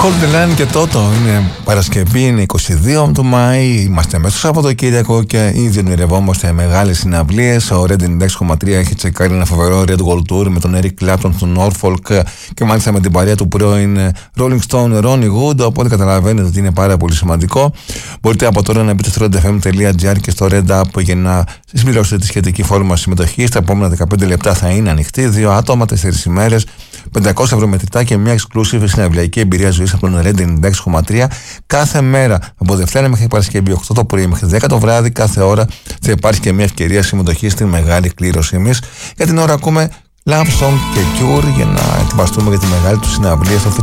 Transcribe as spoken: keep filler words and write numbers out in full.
Hold the Line και τότε είναι Παρασκευή, είναι είκοσι δύο του Μάη, είμαστε μέσα στο Σαββατοκύριακο και ήδη ονειρευόμαστε μεγάλες συναυλίες. Ο Red Index κόμμα τρία έχει τσεκάρει ένα φοβερό Red Gold Tour με τον Eric Clapton του Norfolk και μάλιστα με την παρέα του πρώην Rolling Stone Ronnie Wood, οπότε καταλαβαίνετε ότι είναι πάρα πολύ σημαντικό. Μπορείτε από τώρα να μπείτε στο red f m τελεία g r και στο Red App για να συμπληρώσετε τη σχετική φόρμα συμμετοχής. Τα επόμενα δεκαπέντε λεπτά θα είναι ανοιχτή, δύο άτομα, τέσσερις ημέρες, πεντακόσια ευρώ μετρητά και μια exclusive συναυλιακή εμπειρία ζωής από τον Red Index κόμμα τρία κάθε μέρα από Δευτέρα μέχρι Παρασκευή, οκτώ το πρωί μέχρι δέκα το βράδυ. Κάθε ώρα θα υπάρχει και μια ευκαιρία συμμετοχή στην μεγάλη κλήρωσή μας. Για την ώρα ακούμε Love Song και Cure για να ετοιμαστούμε για τη μεγάλη του συναυλία στο